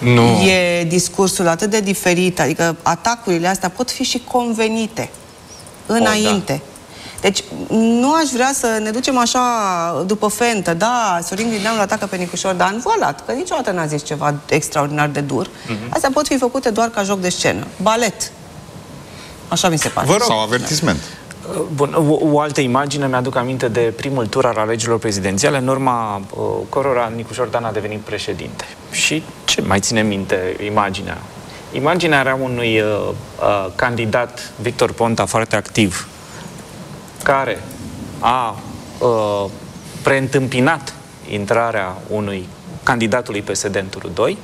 Nu. E discursul atât de diferit, adică atacurile astea pot fi și convenite înainte. Da. Deci nu aș vrea să ne ducem așa după fentă, da, Sorin Grindeanu atacă pe Nicușor Dan, voalat, că niciodată n-a zis ceva extraordinar de dur. Astea pot fi făcute doar ca joc de scenă. Balet. Așa mi se pare. Sau avertisment. Bun, o altă imagine, mi-aduc aminte de primul tur al alegerilor prezidențiale, în urma cărora Nicușor Dan a devenit președinte. Și ce mai ține minte imaginea? Imaginea era unui candidat, Victor Ponta, foarte activ, care a preîntâmpinat intrarea unui candidatului PSD în turul 2,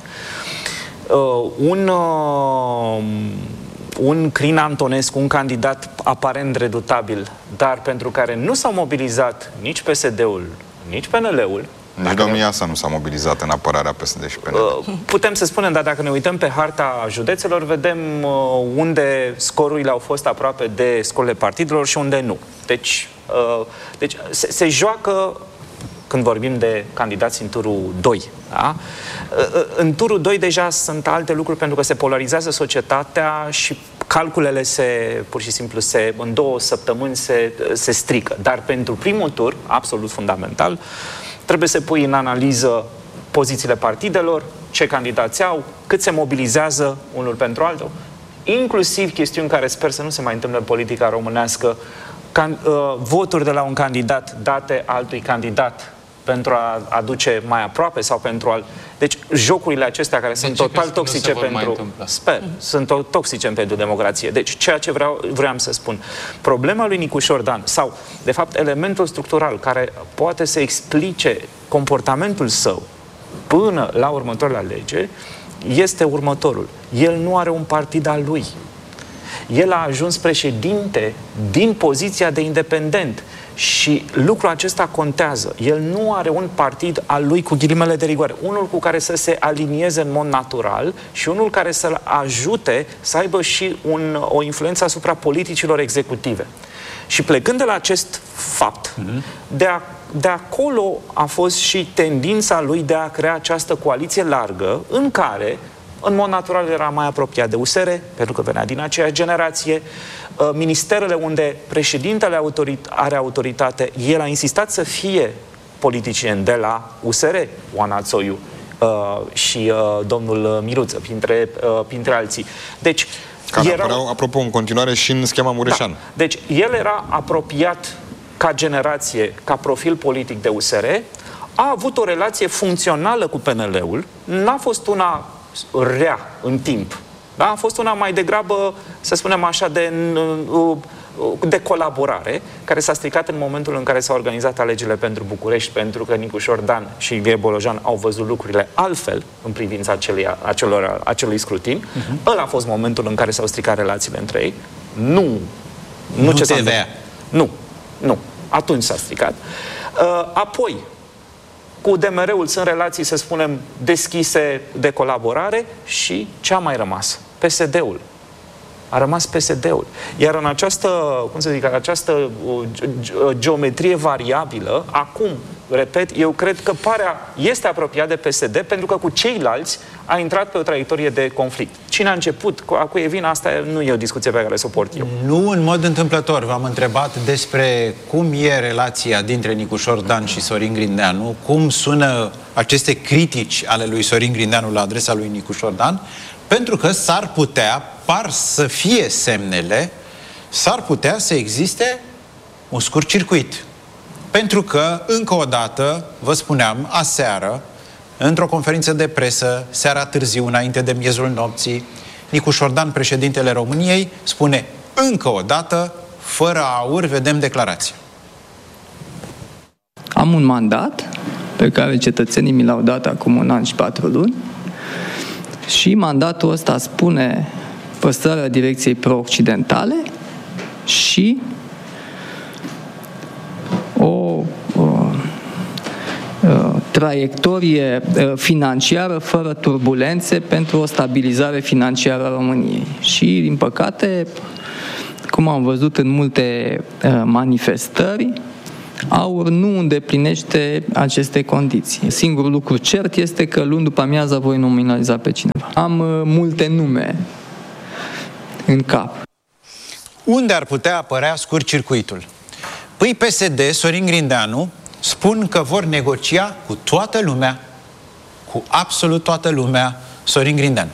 un Crin Antonescu, un candidat aparent redutabil, dar pentru care nu s-au mobilizat nici PSD-ul, nici PNL-ul. Nici domnia asta nu s-a mobilizat în apărarea PSD și PNL. Putem să spunem, dar dacă ne uităm pe harta județelor, vedem unde scorurile au fost aproape de scorurile partidelor și unde nu. Deci se joacă, când vorbim de candidați în turul 2. Da? În turul 2 deja sunt alte lucruri, pentru că se polarizează societatea și calculele pur și simplu în 2 săptămâni se strică. Dar pentru primul tur, absolut fundamental, trebuie să pui în analiză pozițiile partidelor, ce candidați au, cât se mobilizează unul pentru altul, inclusiv chestiuni care sper să nu se mai întâmple în politica românească, voturi de la un candidat date altui candidat pentru a aduce mai aproape sau pentru a... Deci jocurile acestea care sunt total toxice pentru... Sper, sunt toxice pentru democrație. Deci ceea ce vreau să spun, problema lui Nicușor Dan, sau de fapt elementul structural care poate să explice comportamentul său până la următoarele alegeri, este următorul. El nu are un partid al lui. El a ajuns președinte din poziția de independent. Și lucrul acesta contează. El nu are un partid al lui, cu ghilimele de rigoare, unul cu care să se alinieze în mod natural și unul care să-l ajute să aibă și o influență asupra politicilor executive. Și plecând de la acest fapt, de acolo a fost și tendința lui de a crea această coaliție largă în care, în mod natural, era mai apropiat de USR, pentru că venea din aceeași generație. Ministerele unde președintele are autoritate, el a insistat să fie politicieni de la USR, Oana Țoiu și domnul Miruță, printre alții. Deci, care apăreau, apropo, în continuare și în schema Mureșan. Da. Deci, el era apropiat ca generație, ca profil politic de USR, a avut o relație funcțională cu PNL-ul, n-a fost una rea în timp. Da? A fost una mai degrabă, să spunem așa, de colaborare, care s-a stricat în momentul în care s-au organizat alegerile pentru București, pentru că Nicușor Dan și Ilie Bolojan au văzut lucrurile altfel în privința acelui scrutin. Ăla a fost momentul în care s-au stricat relațiile între ei. Nu ce s-a întâmplat. Nu. Atunci s-a stricat. Apoi, cu DMR-ul sunt relații, să spunem, deschise de colaborare și ce a mai rămas? PSD-ul. A rămas PSD-ul. Iar în această geometrie variabilă, acum, repet, eu cred că este apropiat de PSD, pentru că cu ceilalți a intrat pe o traiectorie de conflict. Cine a început, cu cui e vina, asta nu e o discuție pe care să o port eu. Nu în mod întâmplător v-am întrebat despre cum e relația dintre Nicușor Dan și Sorin Grindeanu, cum sună aceste critici ale lui Sorin Grindeanu la adresa lui Nicușor Dan, pentru că par să fie semnele, s-ar putea să existe un scurt circuit. Pentru că, încă o dată, vă spuneam, aseară, într-o conferință de presă, seara târziu, înainte de miezul nopții, Nicușor Dan, președintele României, spune încă o dată, fără aur, vedem declarația. Am un mandat pe care cetățenii mi l-au dat acum 1 an și 4 luni și mandatul ăsta spune păstrarea direcției pro-occidentale și o traiectorie financiară fără turbulențe pentru o stabilizare financiară a României. Și, din păcate, cum am văzut în multe manifestări, AUR nu îndeplinește aceste condiții. Singurul lucru cert este că luni după amiază voi nominaliza pe cineva. Am multe nume în cap. Unde ar putea apărea scurt-circuitul? Păi PSD, Sorin Grindeanu, spun că vor negocia cu toată lumea, cu absolut toată lumea, Sorin Grindeanu.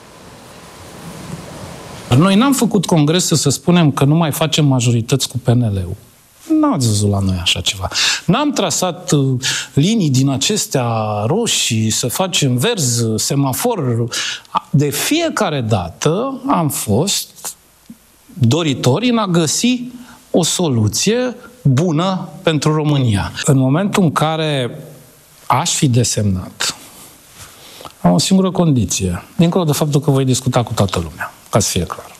Noi n-am făcut congres să spunem că nu mai facem majorități cu PNL-ul. N-ați văzut la noi așa ceva. N-am trasat linii din acestea roșii, să facem verzi, semafor. De fiecare dată am fost doritori în a găsi o soluție bună pentru România. În momentul în care aș fi desemnat, am o singură condiție, dincolo de faptul că voi discuta cu toată lumea, ca să fie clar.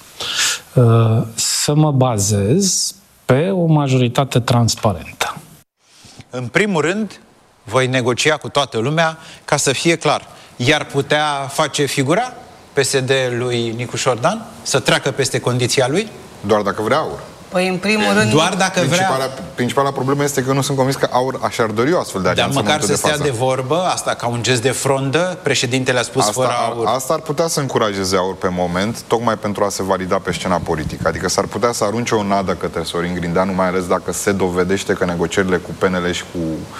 Să mă bazez pe o majoritate transparentă. În primul rând, voi negocia cu toată lumea, ca să fie clar. Iar putea face figura PSD lui Nicușor Dan să treacă peste condiția lui? Doar dacă vrea AUR. Păi, în primul rând... Doar dacă Principala problemă este că nu sunt convins că AUR și-ar dori o astfel de alianță. Dar măcar să stea de vorbă, asta ca un gest de frondă, președintele a spus asta, fără AUR. Asta ar putea să încurajeze AUR pe moment, tocmai pentru a se valida pe scena politică. Adică s-ar putea să arunce o nadă către Sorin Grindeanu, mai ales dacă se dovedește că negocierile cu PNL și cu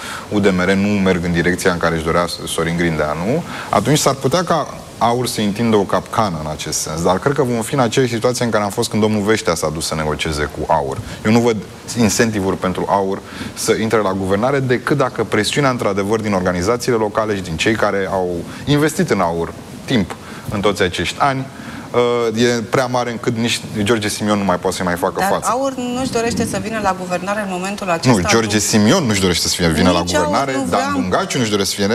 UDMR nu merg în direcția în care își dorea Sorin Grindeanu. Atunci s-ar putea ca AUR să întindă o capcană în acest sens. Dar cred că vom fi în aceeași situație în care am fost când domnul Veștea s-a dus să negocieze cu AUR. Eu nu văd incentivuri pentru AUR să intre la guvernare decât dacă presiunea, într-adevăr, din organizațiile locale și din cei care au investit în AUR timp în toți acești ani, e prea mare încât nici George Simion nu mai poate să mai facă față. Dar AUR nu-și dorește să vină la guvernare în momentul acesta. Nu, George Simion nu-și dorește să vină la guvernare, Dan Dungaciu nu-și dorește să vină,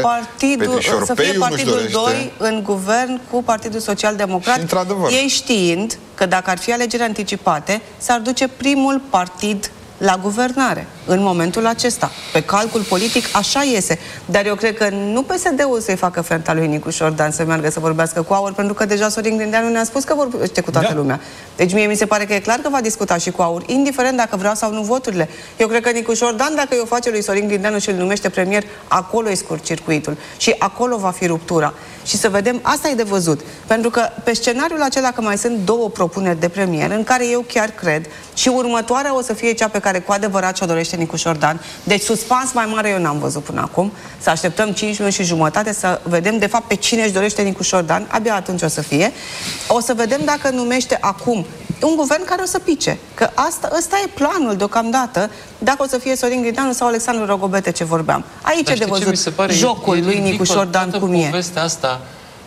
să fie partidul 2 în guvern cu Partidul Social Democrat, ei știind că dacă ar fi alegeri anticipate, s-ar duce primul partid la guvernare în momentul acesta. Pe calcul politic așa iese. Dar eu cred că nu PSD-ul să-i facă frenta lui Nicușor Dan să meargă să vorbească cu AUR, pentru că deja Sorin Grindeanu ne-a spus că vorbește cu toată lumea. Deci mie mi se pare că e clar că va discuta și cu AUR, indiferent dacă vreau sau nu voturile. Eu cred că Nicușor Dan, dacă o face lui Sorin Grindeanu și îl numește premier, acolo e scurt-circuitul. Și acolo va fi ruptura. Și să vedem, asta e de văzut. Pentru că pe scenariul acela că mai sunt două propuneri de premier, în care eu chiar cred, și următoarea o să fie cea pe care cu adevărat și-o dorește Nicușor Dan. Deci suspans mai mare eu n-am văzut până acum. Să așteptăm 5 luni și jumătate să vedem de fapt pe cine își dorește Nicușor Dan. Abia atunci o să fie. O să vedem dacă numește acum un guvern care o să pice. Că ăsta e planul deocamdată, dacă o să fie Sorin Grindeanu sau Alexandru Rogobete, ce vorbeam. Aici e de văzut jocul lui Nicușor Dan cum e. Asta,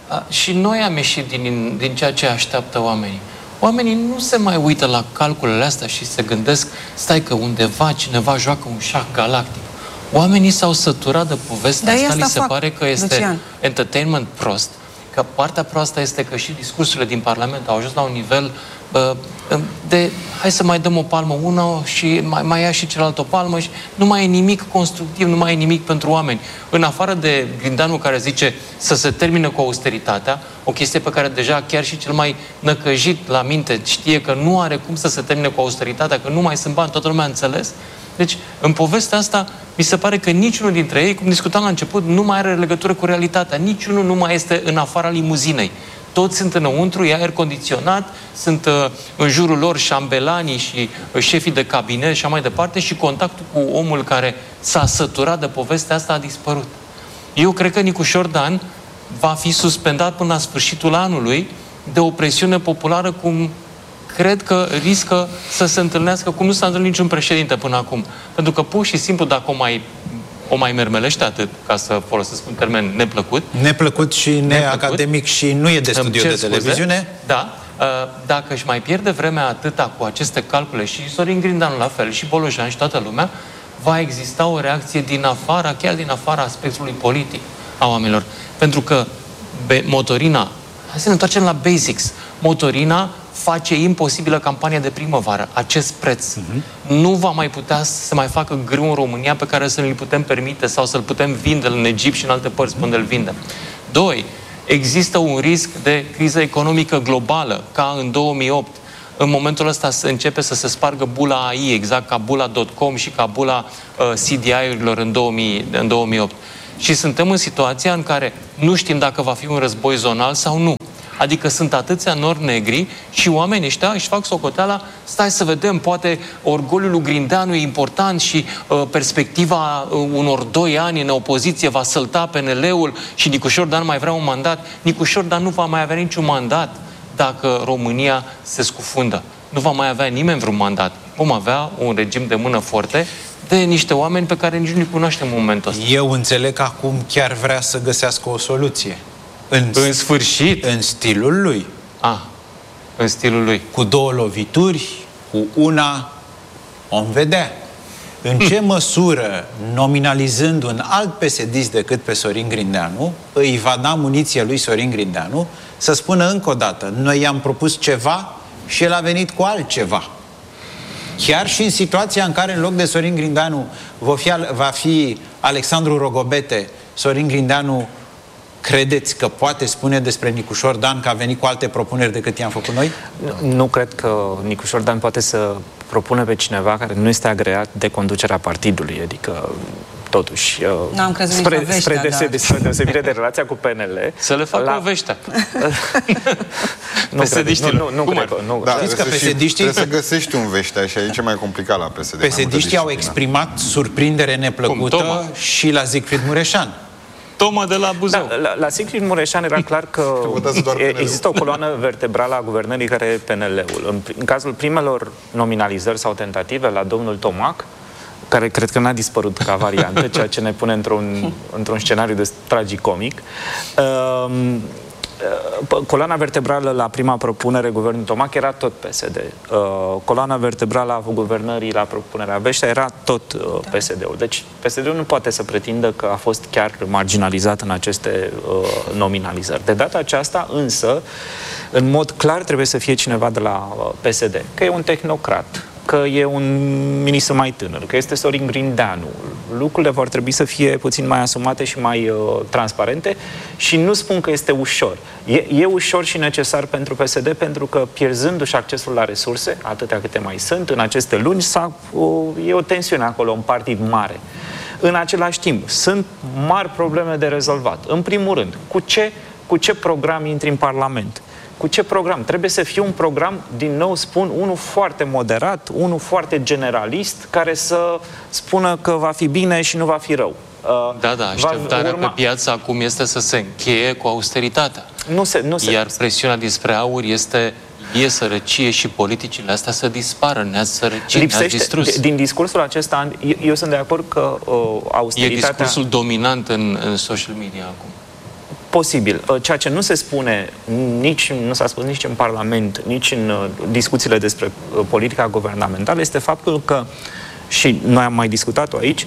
și noi am ieșit din ceea ce așteaptă oamenii. Oamenii nu se mai uită la calculele astea și se gândesc, stai că undeva cineva joacă un șah galactic. Oamenii s-au săturat de povestea asta, li se pare că este Lucian. Entertainment prost. Că partea proastă este că și discursurile din Parlament au ajuns la un nivel de hai să mai dăm o palmă una și mai ia și celălalt o palmă și nu mai e nimic constructiv, nu mai e nimic pentru oameni. În afară de Grindeanu care zice să se termine cu austeritatea, o chestie pe care deja chiar și cel mai năcăjit la minte știe că nu are cum să se termine cu austeritatea, că nu mai sunt bani, toată lumea a înțeles. Deci, în povestea asta, mi se pare că niciunul dintre ei, cum discutam la început, nu mai are legătură cu realitatea. Niciunul nu mai este în afara limuzinei. Toți sunt înăuntru, e aer condiționat, sunt în jurul lor șambelanii și șefii de cabinet și așa mai departe și contactul cu omul care s-a săturat de povestea asta a dispărut. Eu cred că Nicușor Dan va fi suspendat până la sfârșitul anului de o presiune populară cum cred că riscă să se întâlnească cum nu s-a întâlnit niciun președinte până acum. Pentru că pur și simplu dacă o mai mermelește atât, ca să folosesc un termen neplăcut. Neplăcut și neacademic și nu e de studiu de televiziune. Da. Dacă își mai pierde vremea atâta cu aceste calcule și Sorin Grindeanu la fel, și Bolojan și toată lumea, va exista o reacție din afara, chiar din afara aspectului politic a oamenilor. Pentru că Motorina, hai să ne întoarcem la basics, Motorina face imposibilă campania de primăvară, acest preț. Nu va mai putea să mai facă grâu în România pe care să ne-l putem permite sau să-l putem vinde în Egipt și în alte părți unde îl vindem. 2. Există un risc de criză economică globală, ca în 2008. în momentul ăsta începe să se spargă bula AI, exact ca bula.com și ca bula CDI-urilor în 2008. Și suntem în situația în care nu știm dacă va fi un război zonal sau nu. Adică sunt atâția nori negri și oamenii ăștia își fac socoteala, stai să vedem, poate orgoliul lui Grindeanu e important și perspectiva unor 2 ani în opoziție va sălta PNL-ul și Nicușor Dan mai vrea un mandat. Nicușor Dan nu va mai avea niciun mandat dacă România se scufundă. Nu va mai avea nimeni vreun mandat. Vom avea un regim de mână forte de niște oameni pe care nici nu-i cunoaștem în momentul ăsta. Eu înțeleg că acum chiar vrea să găsească o soluție. În sfârșit. În stilul lui. În stilul lui. Cu 2 lovituri, cu una, vom vedea. În ce măsură, nominalizând un alt PSD-ist decât pe Sorin Grindeanu, îi va da muniție lui Sorin Grindeanu să spună încă o dată, noi i-am propus ceva și el a venit cu altceva. Chiar și în situația în care în loc de Sorin Grindeanu va fi Alexandru Rogobete, Sorin Grindeanu, credeți că poate spune despre Nicușor Dan că a venit cu alte propuneri decât i-am făcut noi? Nu cred că Nicușor Dan poate să propună pe cineva care nu este agreat de conducerea partidului, adică totuși, N-am crezut spre deosebire de relația cu PNL... Să le facă o veștea. Nu, da, știți că PSD-știi... Trebuie să găsești un veștea și aici e mai complicat la PSD. PSD-știi au exprimat surprindere neplăcută și la Siegfried Mureșan. Toma de la Buzău. Da, la Siegfried Mureșan era clar că există o coloană vertebrală a guvernării care e PNL-ul. În cazul primelor nominalizări sau tentative la domnul Tomac, care cred că n-a dispărut ca variantă, ceea ce ne pune într-un scenariu de tragicomic. Coloana vertebrală la prima propunere, guvernul Tomac, era tot PSD. Coloana vertebrală a guvernării la propunerea Beștea era tot PSD-ul. Deci PSD-ul nu poate să pretindă că a fost chiar marginalizat în aceste nominalizări. De data aceasta, însă, în mod clar trebuie să fie cineva de la PSD, că e un tehnocrat, că e un ministru mai tânăr, că este Sorin Grindeanu. Lucrurile vor trebui să fie puțin mai asumate și mai transparente și nu spun că este ușor. E ușor și necesar pentru PSD pentru că pierzându-și accesul la resurse, atâtea câte mai sunt, în aceste luni e o tensiune acolo, un partid mare. În același timp, sunt mari probleme de rezolvat. În primul rând, cu ce program intri în Parlament? Cu ce program? Trebuie să fie un program, din nou spun, unul foarte moderat, unul foarte generalist, care să spună că va fi bine și nu va fi rău. Așteptarea pe piață acum este să se încheie cu austeritatea. Iar presiunea dinspre aur e sărăcie și politicile astea să dispară. Ne-ați sărăcit, ne-ați distrus. Din discursul acesta, eu sunt de acord că austeritatea... E discursul dominant în social media acum. Posibil. Ceea ce nu se spune, nu s-a spus nici în Parlament, nici în discuțiile despre politica guvernamentală, este faptul că, și noi am mai discutat-o aici,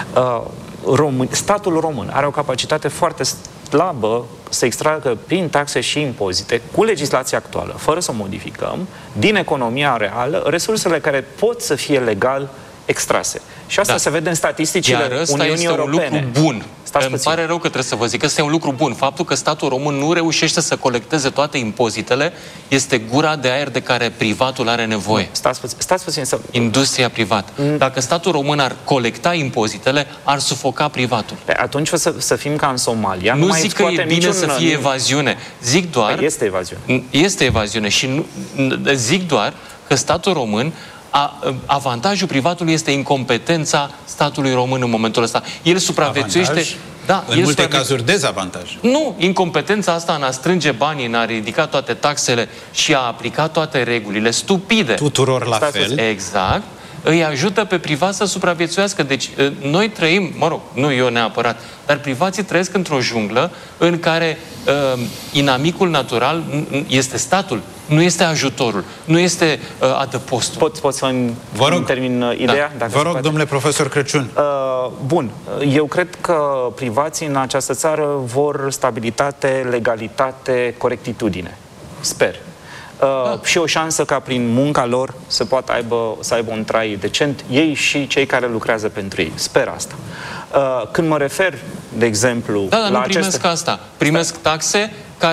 statul român are o capacitate foarte slabă să extragă prin taxe și impozite, cu legislația actuală, fără să o modificăm, din economia reală, resursele care pot să fie legal extrase. Și asta se vede în statisticile Uniunii Europene. Iar ăsta este un lucru bun. Îmi pare rău că trebuie să vă zic că este un lucru bun. Faptul că statul român nu reușește să colecteze toate impozitele este gura de aer de care privatul are nevoie. Stați puțin să... Industria privată. Dacă statul român ar colecta impozitele, ar sufoca privatul. Atunci să fim ca în Somalia. Nu zic că e bine să fie evaziune. Zic doar... Este evaziune. Este evaziune și zic doar că statul român avantajul privatului este incompetența statului român în momentul ăsta. El supraviețuiește... În multe cazuri dezavantaj. Nu, incompetența asta în a strânge banii, în a ridica toate taxele și a aplica toate regulile stupide. Tuturor la fel. Exact. Îi ajută pe privat să supraviețuiască. Deci noi trăim, nu eu neapărat, dar privații trăiesc într-o junglă în care inamicul natural este statul, nu este ajutorul, nu este adăpostul. Pot să-mi termin ideea? Da. Vă rog, domnule profesor Crăciun. Bun. Eu cred că privații în această țară vor stabilitate, legalitate, corectitudine. Sper. Și o șansă ca prin munca lor să aibă un trai decent, ei și cei care lucrează pentru ei. Sper asta. Când mă refer, de exemplu, nu primesc asta. Primesc taxe care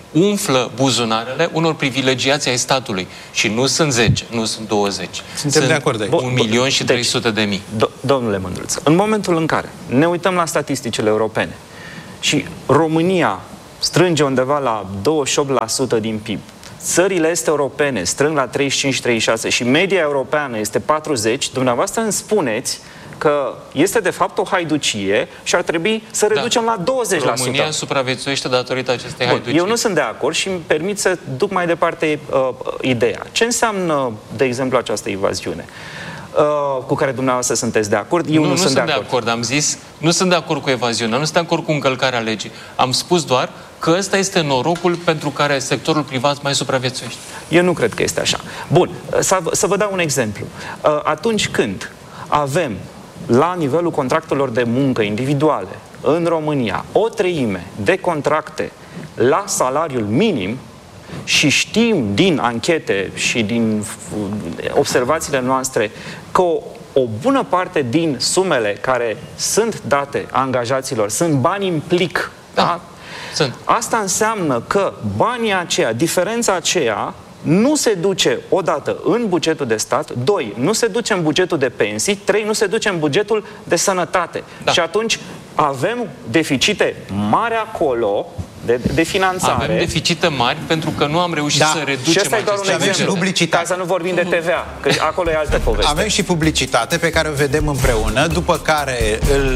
umflă buzunarele unor privilegiați ai statului. Și nu sunt 10, nu sunt 20. Suntem de acord aici. 1.300.000. Domnule Mândruță, în momentul în care ne uităm la statisticile europene și România strânge undeva la 28% din PIB, țările este europene strâng la 35-36 și media europeană este 40%, dumneavoastră îmi spuneți că este de fapt o haiducie și ar trebui să reducem la 20%. România supraviețuiește datorită acestei haiducii. Eu nu sunt de acord și îmi permit să duc mai departe ideea. Ce înseamnă, de exemplu, această invaziune? Cu care dumneavoastră sunteți de acord? Eu nu sunt de acord. Am zis, nu sunt de acord cu evaziunea, nu sunt de acord cu încălcarea legii. Am spus doar că ăsta este norocul pentru care sectorul privat mai supraviețuiește. Eu nu cred că este așa. Bun, să vă dau un exemplu. Atunci când avem la nivelul contractelor de muncă individuale în România o treime de contracte la salariul minim și știm din anchete și din observațiile noastre că o bună parte din sumele care sunt date angajaților sunt bani în plic, da? Sunt. Asta înseamnă că banii aceia, diferența aceea, nu se duce odată în bugetul de stat, 2, nu se duce în bugetul de pensii, 3, nu se duce în bugetul de sănătate. Da. Și atunci avem deficite mari acolo de finanțare. Avem deficite mari pentru că nu am reușit să reducem. Și asta e doar un exemplu. Ca să nu vorbim de TVA, că acolo e altă poveste. Avem și publicitate pe care o vedem împreună, după care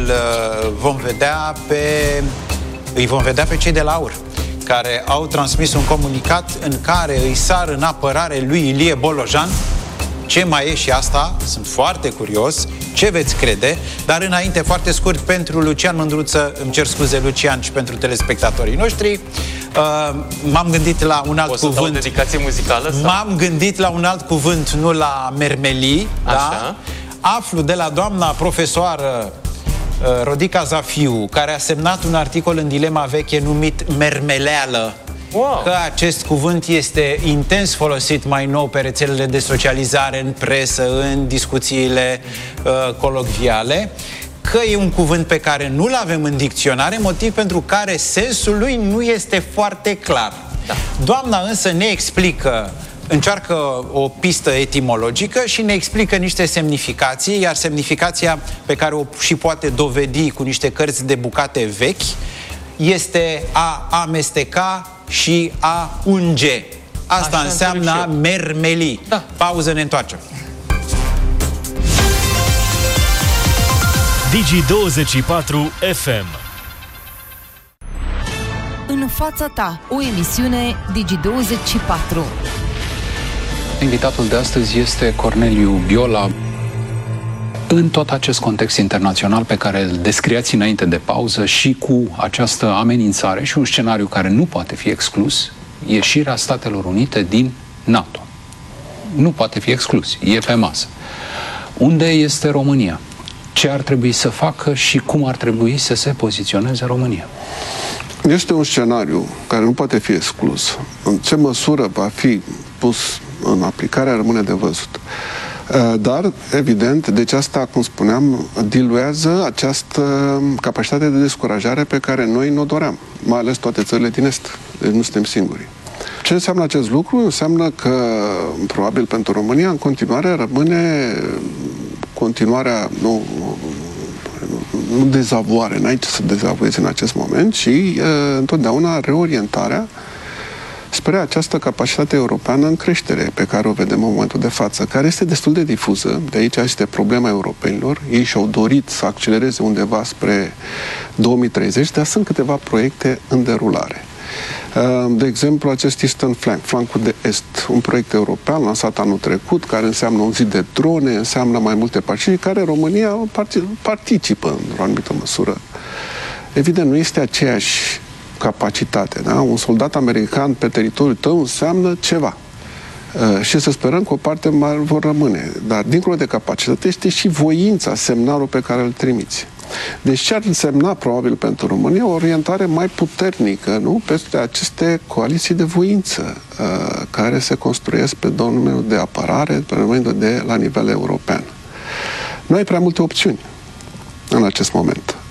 îi vom vedea pe cei de la AUR, care au transmis un comunicat în care îi sar în apărare lui Ilie Bolojan. Ce mai e și asta? Sunt foarte curios ce veți crede, dar înainte, foarte scurt, pentru Lucian Mândruță, îmi cer scuze, Lucian, și pentru telespectatorii noștri, m-am gândit la un alt cuvânt. O dedicație muzicală? Sau? M-am gândit la un alt cuvânt, nu la mermelii. Da? Aflu de la doamna profesoară Rodica Zafiu, care a semnat un articol în Dilema Veche numit mermeleală, că acest cuvânt este intens folosit mai nou pe rețelele de socializare, în presă, în discuțiile colocviale, că e un cuvânt pe care nu-l avem în dicționare, motiv pentru care sensul lui nu este foarte clar. Da. Doamna însă ne explică, încearcă o pistă etimologică și ne explică niște semnificații, iar semnificația pe care o și poate dovedi cu niște cărți de bucate vechi este a amesteca și a unge. Asta înseamnă a mermeli. Da. Pauză, ne întoarcem. Digi24 FM. În fața ta, o emisiune Digi24. Invitatul de astăzi este Corneliu Biola. În tot acest context internațional pe care îl descriați înainte de pauză și cu această amenințare și un scenariu care nu poate fi exclus, ieșirea Statelor Unite din NATO. Nu poate fi exclus, e pe masă. Unde este România? Ce ar trebui să facă și cum ar trebui să se poziționeze România? Este un scenariu care nu poate fi exclus. În ce măsură va fi pus în aplicare rămâne de văzut. Dar, evident, deci asta, cum spuneam, diluează această capacitate de descurajare pe care noi ne-o doream, mai ales toate țările din Est. Deci nu suntem singuri. Ce înseamnă acest lucru? Înseamnă că, probabil pentru România, în continuare rămâne continuarea, nu dezavoare, înainte să dezavoieze în acest moment, și întotdeauna reorientarea spre această capacitate europeană în creștere pe care o vedem în momentul de față, care este destul de difuză. De aici este problema europenilor. Ei și-au dorit să accelereze undeva spre 2030, dar sunt câteva proiecte în derulare. De exemplu, acest Eastern Flank, flancul de est, un proiect european lansat anul trecut, care înseamnă un zid de drone, înseamnă mai multe partide, care România participă în o anumită măsură. Evident, nu este aceeași capacitate, da? Un soldat american pe teritoriul tău înseamnă ceva. Și să sperăm că o parte mai vor rămâne. Dar, dincolo de capacitate, este și voința, semnalul pe care îl trimiți. Deci ce ar însemna, probabil, pentru România, o orientare mai puternică, nu? Peste aceste coaliții de voință care se construiesc pe domeniul de apărare, pe domeniul de la nivel european. Nu ai prea multe opțiuni în acest moment.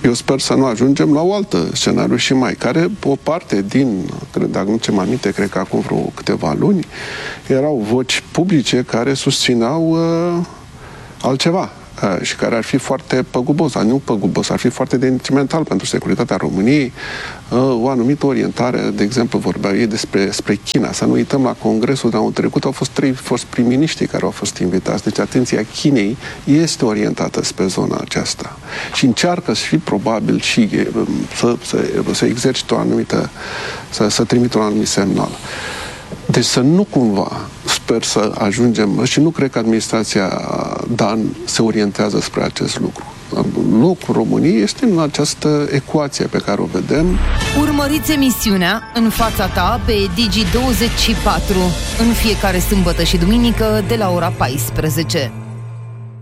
Eu sper să nu ajungem la o altă scenariu și mai, care o parte din, dacă nu ți-am aminte, cred că acum vreo câteva luni, erau voci publice care susțineau altceva și care ar fi foarte păgubos, nu păgubos, ar fi foarte detrimental pentru securitatea României, o anumită orientare, de exemplu, vorbeau ei despre China. Să nu uităm, la congresul de anul trecut au fost 3 foști prim-miniștri care au fost invitați. Deci atenția Chinei este orientată spre zona aceasta și încearcă și probabil și să exercite o anumită, să trimită un anumit semnal. Deci să nu cumva, sper să ajungem, și nu cred că administrația Dan se orientează spre acest lucru. Locul României este în această ecuație pe care o vedem. Urmăriți emisiunea În fața ta pe Digi24 în fiecare sâmbătă și duminică de la ora 14.